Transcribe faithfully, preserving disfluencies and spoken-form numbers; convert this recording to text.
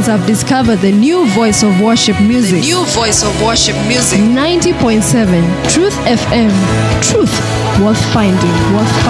Christians have discovered the new voice of worship music. The new voice of worship music. ninety point seven Truth F M. Truth worth finding. Worth finding.